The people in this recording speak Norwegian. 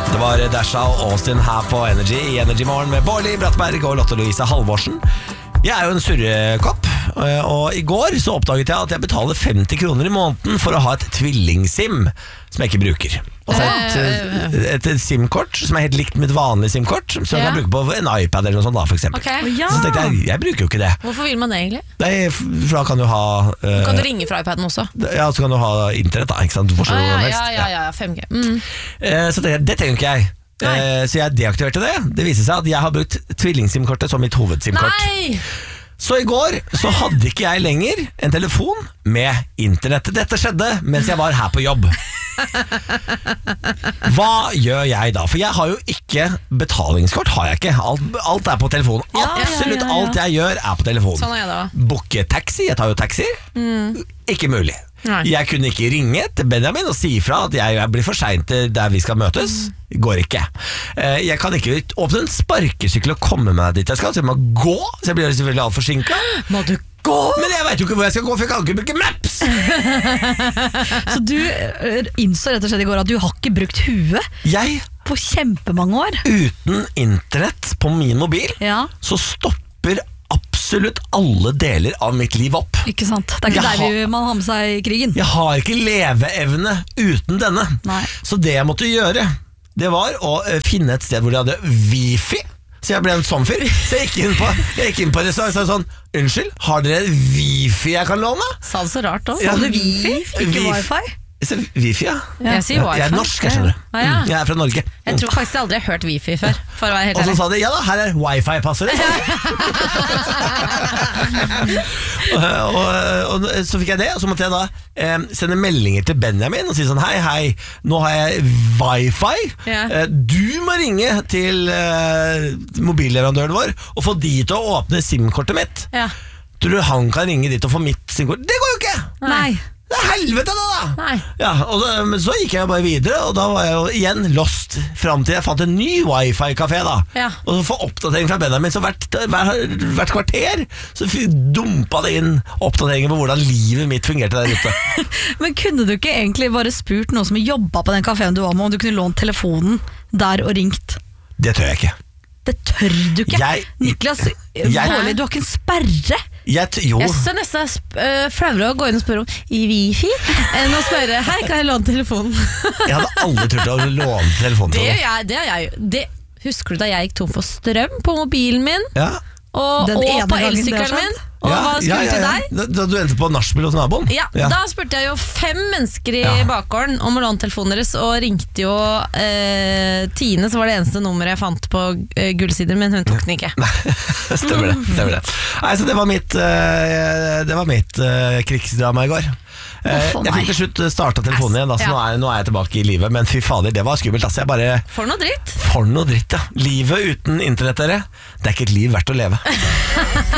Det var Dasha og Austin her på Energy i Energy Morgen med Bårli Brattberg og Lotte Louise Halvorsen. Jeg er jo en surrekopp, og i går så oppdaget jeg at jeg betaler 50 kroner i måneden for å ha et tvillingsim som jeg ikke bruker. Altså et SIM-kort som er helt likt mitt vanlige SIM-kort, som jeg kan bruke på en iPad eller noe sånt da, for eksempel. Så tenkte jeg bruker jo ikke det. Hvorfor vil man det egentlig? For da kan du ha kan du ringe fra iPaden også? Ja, så kan du ha internett da, ikke sant? Du får så ja, 5G. Så det trenger ikke jeg. Så jeg deaktiverte det. Det viser seg at jeg har brukt tvilling-SIM-kortet som mitt hoved-SIM-kort. Nei! Så i går så hadde ikke jeg lenger en telefon med internett. Dette skjedde mens jeg var her på jobb. Hva gjør jeg da? For jeg har jo ikke betalingskort, har jeg ikke. Alt er på telefonen. Absolutt alt jeg gjør er på telefonen. Sånn er jeg da. Booke taxi, jeg tar jo taxi. Ikke mulig. Nei. Jeg kunne ikke ringe til Benjamin og si ifra at jeg blir for sent til der vi skal møtes. Går ikke. Jeg kan ikke åpne en sparkesykkel og komme meg dit jeg skal, så jeg må gå. Så jeg blir selvfølgelig alt forsinket. Må du gå? Men jeg vet jo ikke hvor jeg skal gå, for jeg kan ikke bruke Maps. Så du innså rett og slett i går at du har ikke brukt huet på kjempemange år. Uten internett på min mobil så stopper absolutt alle deler av mitt liv opp. Ikke sant? Det er ikke der man har med seg i krigen. Jeg har ikke leveevne uten denne. Nei. Så det jeg måtte gjøre, det var å finne et sted hvor de hadde wifi. Så jeg ble en sånn fyr. Så jeg gikk inn på restaurant og sa sånn: unnskyld, har dere wifi jeg kan låne? Sa det så rart også. Sa du wifi? Ikke wifi? Wifi, ja. Jeg sier wifi. Jeg er norsk, jeg skjønner. Jeg er fra Norge. Jeg tror faktisk jeg aldri har hørt wifi før, for å være helt ærlig. Og så ærlig. sa de, ja da, her er wifi-passordet. og så fikk jeg det, og så måtte jeg da sende meldinger til Benjamin og si sånn: hei, nå har jeg wifi. Du må ringe til mobilleverandøren vår og få de til å åpne SIM-kortet mitt. Tror du han kan ringe dit og få mitt SIM-kort? Det går jo ikke! Nei. Det er helvete da! Nei. Men så gikk jeg bare videre, og da var jeg jo igjen lost frem til jeg fant en ny wifi-kafé da. Og så for oppdatering fra Benjamin, så hvert kvarter så dumpa det inn oppdateringer på hvordan livet mitt fungerte der ute. Men kunne du ikke egentlig bare spurt noen som jobba på den kaféen du var med, om du kunne lånt telefonen der og ringt? Det tør jeg ikke. Det tør du ikke. Niklas, Bårli, du har ikke en sperre. Jeg synes nesten flauere å gå inn og spørre om i wifi enn å spørre: hei, kan jeg låne telefonen? Jeg hadde aldri turt å låne telefonen til det. Husker du da jeg gikk tom for strøm på mobilen min? Og på elsykkelen min? Og hva skulle til deg? Da du endte på nachspiel hos naboen? Da spurte jeg jo 5 mennesker i bakgården om å låne telefonen deres, og ringte jo Tine, som var det eneste nummeret jeg fant på gullsider, men hun tok den ikke. Stemmer det. Nei, så det var mitt krigsdrama i går. Jeg fikk til slutt startet telefonen igjen, så nå er jeg tilbake i livet. Men fy fader, det var skummelt. For noe dritt. Livet uten internett, dere, det er ikke et liv verdt å leve.